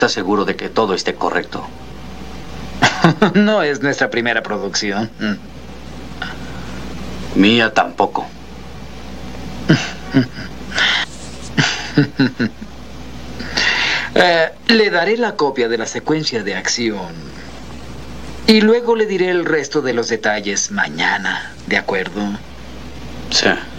¿Estás seguro de que todo esté correcto? No es nuestra primera producción. Mía tampoco. Le daré la copia de la secuencia de acción. Y luego le diré el resto de los detalles mañana, ¿de acuerdo? Sí.